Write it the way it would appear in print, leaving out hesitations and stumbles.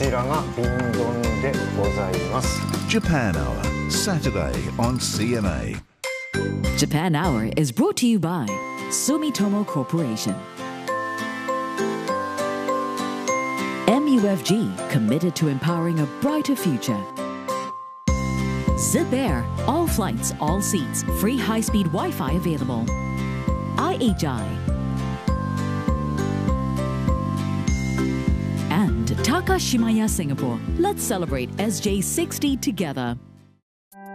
ちらが瓶ドンでございます。 Japan Hour, Saturday on CMA. Japan Hour is brought to you by Sumitomo Corporation. MUFG, committed to empowering a brighter future. Zip Air, all flights, all seats, free high-speed Wi-Fi available. IHI. And Takashimaya Singapore. Let's celebrate SJ60 together.